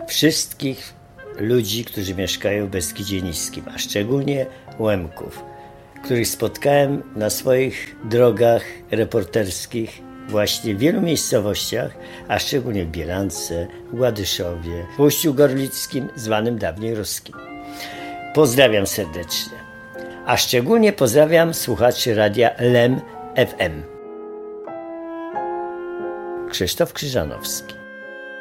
wszystkich ludzi, którzy mieszkają w Beskidzie Niskim, a szczególnie Łemków, których spotkałem na swoich drogach reporterskich właśnie w wielu miejscowościach, a szczególnie w Bielance, w Gładyszowie, w Ujściu Gorlickim, zwanym dawniej Ruskim. Pozdrawiam serdecznie, a szczególnie pozdrawiam słuchaczy radia LEM FM. Krzysztof Krzyżanowski.